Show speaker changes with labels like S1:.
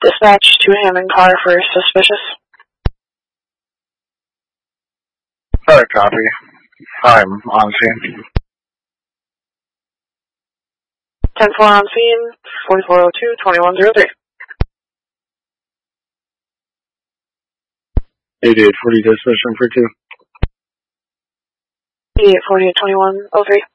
S1: Dispatch to Hammond car for suspicious.
S2: Alright, copy. I'm on scene.
S1: 10-4 on scene, 4402-2103.
S2: 8840 dispatch for 2.
S1: 8840-2103.